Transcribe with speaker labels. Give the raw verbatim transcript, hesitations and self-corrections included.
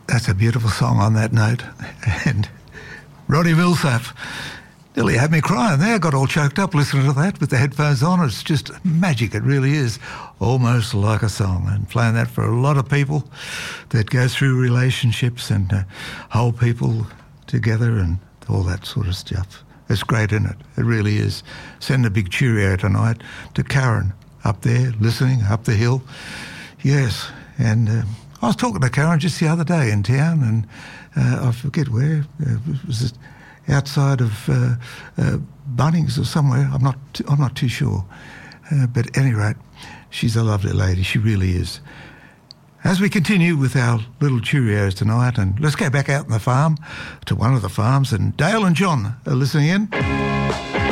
Speaker 1: That's a beautiful song on that note. And Roddy Millsap nearly had me crying there. I got all choked up listening to that with the headphones on. It's just magic. It really is. Almost like a song. And playing that for a lot of people that go through relationships and uh, hold people together and all that sort of stuff. It's great, isn't it? It really is. Send a big cheerio tonight to Karen up there, listening, up the hill. Yes, and uh, I was talking to Karen just the other day in town, and uh, I forget where. Uh, was it outside of uh, uh, Bunnings or somewhere? I'm not. T- I'm not too sure. Uh, but at any rate, she's a lovely lady. She really is. As we continue with our little Cheerios tonight, and let's go back out on the farm to one of the farms, and Dale and John are listening in.